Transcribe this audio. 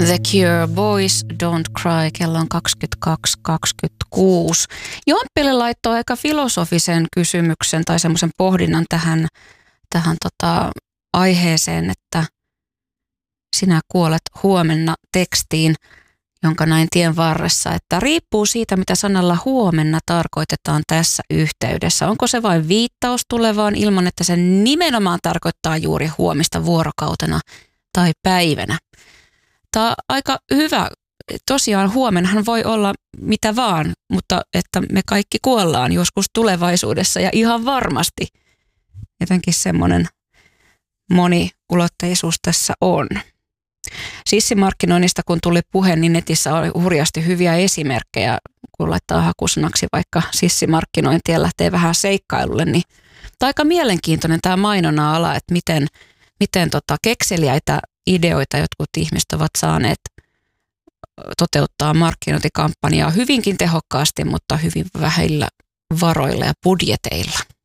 The Cure, Boys Don't Cry, kello on 22:26. Jomppille laittoi aika filosofisen kysymyksen tai semmoisen pohdinnan tähän aiheeseen, että sinä kuolet huomenna tekstiin, jonka näin tien varressa, että riippuu siitä, mitä sanalla huomenna tarkoitetaan tässä yhteydessä. Onko se vain viittaus tulevaan ilman, että se nimenomaan tarkoittaa juuri huomista vuorokautena tai päivänä? Tämä on aika hyvä. Tosiaan huomennahan voi olla mitä vaan, mutta että me kaikki kuollaan joskus tulevaisuudessa ja ihan varmasti. Jotenkin semmoinen moniulotteisuus tässä on. Sissimarkkinoinnista kun tuli puhe, niin netissä oli hurjasti hyviä esimerkkejä. Kun laittaa hakusanaksi vaikka sissimarkkinointi ja lähtee vähän seikkailulle, niin tämä on aika mielenkiintoinen tämä mainonnan ala, että miten kekseliäitä ideoita jotkut ihmiset ovat saaneet toteuttaa markkinointikampanjaa hyvinkin tehokkaasti, mutta hyvin vähillä varoilla ja budjeteilla.